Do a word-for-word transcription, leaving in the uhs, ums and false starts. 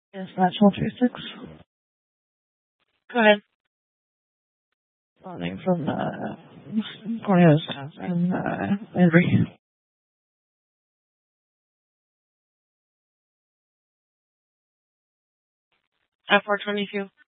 Yes, National three six. Go ahead. Calling from uh, Cornelius and uh, Henry. At four twenty-two.